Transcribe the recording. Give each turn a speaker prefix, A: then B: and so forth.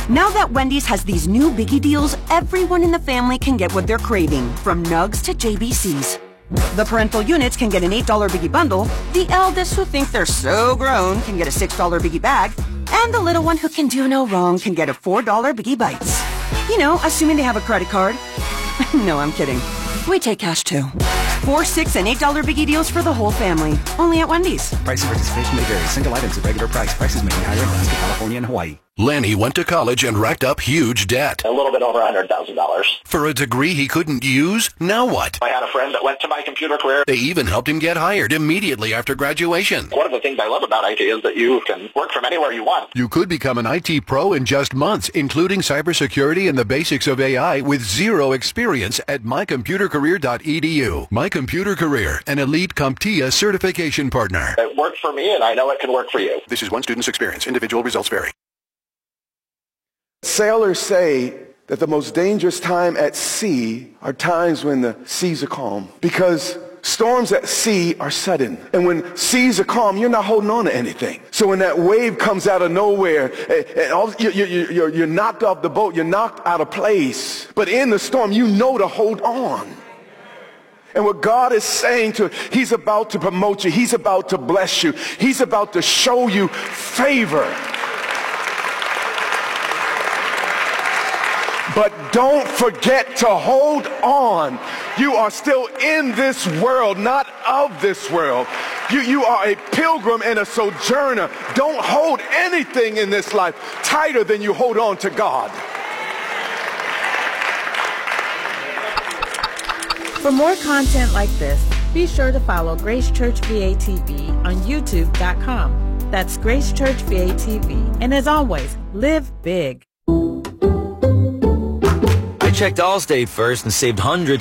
A: Now that Wendy's has these new biggie deals, everyone in the family can get what they're craving, from nugs to JBCs. The parental units can get an $8 biggie bundle, the eldest who think they're so grown can get a $6 biggie bag, and the little one who can do no wrong can get a $4 biggie bites. You know, assuming they have a credit card. No, I'm kidding. We take cash too. 4, 6, and $8 biggie deals for the whole family. Only at Wendy's.
B: Price and participation may vary. Single items at regular price. Prices may be higher in Alaska, California, and Hawaii.
C: Lanny went to college and racked up huge debt.
D: A little bit over $100,000.
C: For a degree he couldn't use? Now what?
D: I had a friend that went to my computer career.
C: They even helped him get hired immediately after graduation.
D: One of the things I love about IT is that you can work from anywhere you want.
C: You could become an IT pro in just months, including cybersecurity and the basics of AI with zero experience at mycomputercareer.edu. My Computer Career, an elite CompTIA certification partner.
D: It worked for me, and I know it can work for you.
C: This is one student's experience. Individual results vary.
E: Sailors say that the most dangerous time at sea are times when the seas are calm, because storms at sea are sudden. And when seas are calm, you're not holding on to anything. So when that wave comes out of nowhere, you're knocked off the boat, you're knocked out of place. But in the storm, you know to hold on. And what God is saying He's about to promote you. He's about to bless you. He's about to show you favor. But don't forget to hold on. You are still in this world, not of this world. You are a pilgrim and a sojourner. Don't hold anything in this life tighter than you hold on to God.
F: For more content like this, be sure to follow Grace Church VATV on YouTube.com. That's Grace Church VATV. And as always, live big.
G: I checked Allstate first and saved hundreds